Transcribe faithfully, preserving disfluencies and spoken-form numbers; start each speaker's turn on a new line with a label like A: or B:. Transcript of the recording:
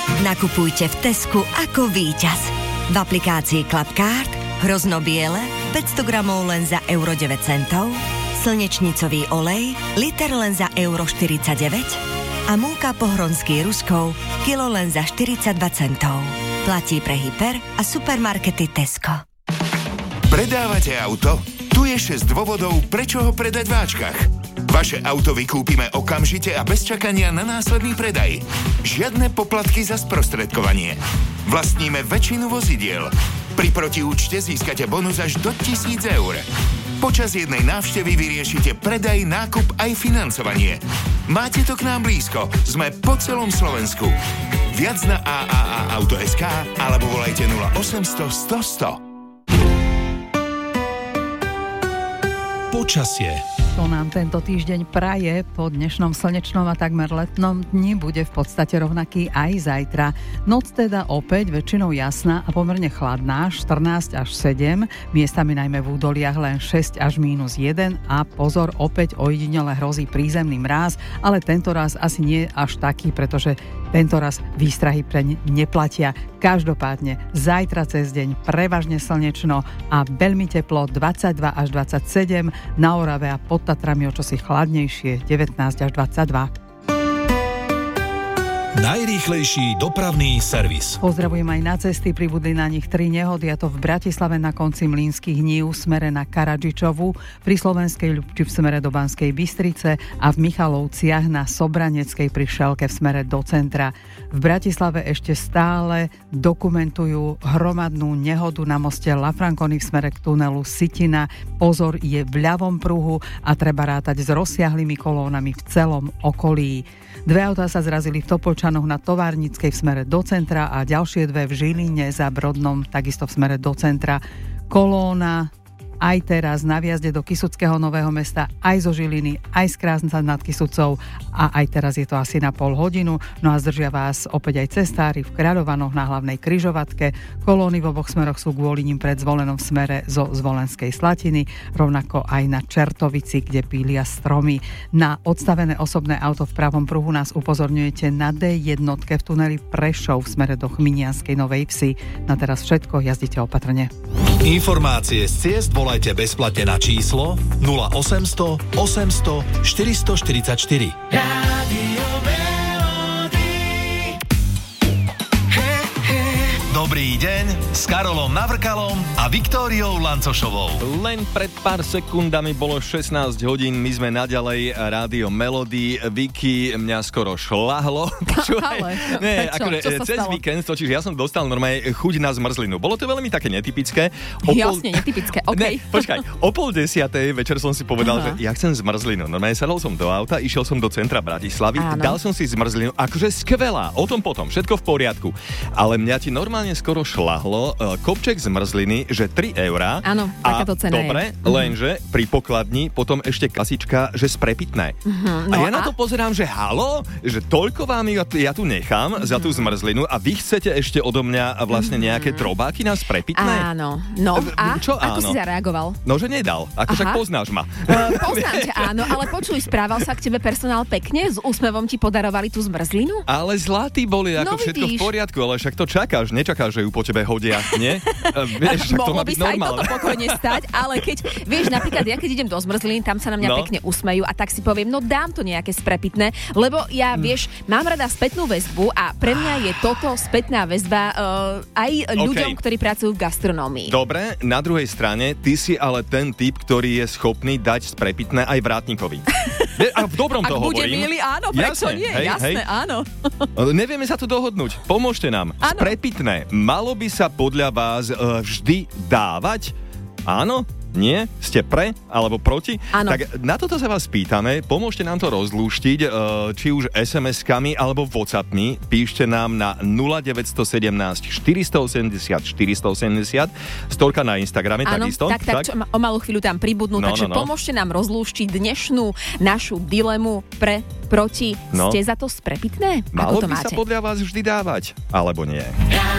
A: Nakupujte v Tesku ako víťaz. V aplikácii Clubcard hrozno biele päťsto gramov len za euro deväť centov, slnečnicový olej liter len za euro štyridsaťdeväť a múka pohronský Ruskov kilo len za štyridsaťdva centov. Platí pre hyper a supermarkety Tesco.
B: Predávate auto? Tu je šesť dôvodov, prečo ho predať v Ačkach. Vaše auto vykúpime okamžite a bez čakania na následný predaj. Žiadne poplatky za sprostredkovanie. Vlastníme väčšinu vozidiel. Pri protiúčte získate bonus až do tisíc eur. Počas jednej návštevy vyriešite predaj, nákup aj financovanie. Máte to k nám blízko. Sme po celom Slovensku. Viac na a a a auto bodka es ká alebo volajte nula osemsto sto sto.
C: Počasie.
D: To nám tento týždeň praje. Po dnešnom slnečnom a takmer letnom dni bude v podstate rovnaký aj zajtra. Noc teda opäť väčšinou jasná a pomerne chladná, štrnásť až sedem, miestami najmä v údoliach len šesť až mínus jeden a pozor, opäť ojedinele hrozí prízemný mráz, ale tento raz asi nie až taký, pretože tento raz výstrahy preň neplatia. Každopádne zajtra cez deň prevažne slnečno a veľmi teplo dvadsaťdva až dvadsaťsedem, na Orave a pod Tatrami o čosi chladnejšie devätnásť až dvadsaťdva.
C: Najrýchlejší dopravný servis.
D: Pozdravujem aj na cesty, pribudli na nich tri nehody, a to v Bratislave na konci Mlynských nív v smere na Karadžičovu, pri Slovenskej Ľubči v smere do Banskej Bystrice a v Michalovciach na Sobraneckej pri Šelke v smere do centra. V Bratislave ešte stále dokumentujú hromadnú nehodu na moste La Franconi v smere k tunelu Sitina. Pozor, je v ľavom pruhu a treba rátať s rozsiahlými kolónami v celom okolí. Dve autá sa zrazili v Topolčanoch na Továrnickej v smere do centra a ďalšie dve v Žiline za Brodnom takisto v smere do centra. Kolóna aj teraz na vjazde do Kysuckého Nového Mesta, aj zo Žiliny, aj z Krásna nad Kysucou a aj teraz je to asi na pol hodinu. No a zdržia vás opäť aj cestári v Kráľovanoch na hlavnej križovatke. Kolóny v oboch smeroch sú kvôli nim pred Zvolenom v smere zo Zvolenskej Slatiny, rovnako aj na Čertovici, kde pília stromy. Na odstavené osobné auto v pravom pruhu nás upozorňujete na dé jedna v tuneli Prešov v smere do Chminianskej Novej Vsi. Na teraz všetko, jazdite opatrne.
C: Informácie z ciest volajte bezplatne na číslo nula osemsto osemsto štyristoštyridsaťštyri. Rádio Melody. He, he. Dobrý deň s Karolom Navrkalom a Viktóriou Lancošovou.
E: Len pred pár sekundami bolo šestnásť hodín, my sme naďalej Rádio Melody. Vicky, mňa skoro šľahlo.
D: Ale,
E: Nie,
D: čo,
E: akože
D: čo sa
E: cez
D: stalo?
E: víkend, totiž ja som dostal normálne chuť na zmrzlinu. Bolo to veľmi také netypické. O
D: Jasne, pol... netypické, okej.
E: Ne, počkaj, o pol desiatej večer som si povedal,
D: Aha.
E: že ja chcem zmrzlinu. Normálne sadol som do auta, išiel som do centra Bratislavy,
D: Áno.
E: dal som si zmrzlinu, akože skvelá, o tom potom, všetko v poriadku. Ale mňa ti normálne skoro šľahlo uh, kopček zmrzliny, že tri eurá.
D: Áno, takáto cena
E: dobre,
D: je.
E: lenže pri pokladni potom ešte klasička, že sprepitné.
D: Uh-huh.
E: A
D: No
E: ja na
D: a?
E: to pozerám, že halo, že toľko vám ja, ja tu nechám uh-huh. za tú zmrzlinu a vy chcete ešte odo mňa vlastne nejaké drobáky na sprepitné?
D: Áno. No a
E: Čo
D: ako
E: áno?
D: si zareagoval?
E: No, že nedal. Ako
D: Aha.
E: však poznáš ma.
D: Uh, poznám ťa, áno, ale počuj, správal sa k tebe personál pekne? S úsmevom ti podarovali tú zmrzlinu?
E: Ale zlatí boli, ako
D: No,
E: všetko
D: vidíš.
E: v poriadku, ale však to čakáš, nečakáš, že ju po tebe hodia, nie? E, vieš, však to
D: Mohlo
E: má
D: by
E: byť
D: sa aj
E: normálne.
D: toto pokojne stať, ale keď, vieš, napríklad ja keď idem do zmrzlín, tam sa na mňa
E: No.
D: pekne usmejú a tak si poviem, no dám to nejaké sprepitné, lebo ja, vieš, mám rada spätnú väzbu a pre mňa je toto spätná väzba uh, aj ľuďom,
E: OK.
D: ktorí pracujú v gastronómii.
E: Dobre, na druhej strane, ty si ale ten typ, ktorý je schopný dať sprepitné aj vrátnikovi. Ne, a v dobrom
D: Ak
E: to
D: bude
E: hovorím.
D: milý, áno, prečo
E: Jasne,
D: nie?
E: hej,
D: Jasné,
E: hej.
D: áno.
E: Nevieme sa tu dohodnúť. Pomôžte nám.
D: Áno.
E: Sprepitné. Malo by sa podľa vás uh, vždy dávať? Áno? Nie? Ste pre? Alebo proti?
D: Áno.
E: Tak na toto sa vás pýtame. Pomôžte nám to rozlúštiť, uh, či už es em eskami alebo WhatsAppmi. Píšte nám na nula deväť jedna sedem štyri osem nula štyri osem nula. Storka na Instagrame,
D: Áno,
E: takisto.
D: tak, tak, čo, o malú chvíľu tam pribudnú,
E: No,
D: takže
E: no, no.
D: pomôžte nám rozlúštiť dnešnú našu dilemu pre, proti.
E: No.
D: Ste za to sprepitné?
E: Malo
D: Ako to
E: by
D: máte?
E: sa podľa vás vždy dávať? Alebo nie?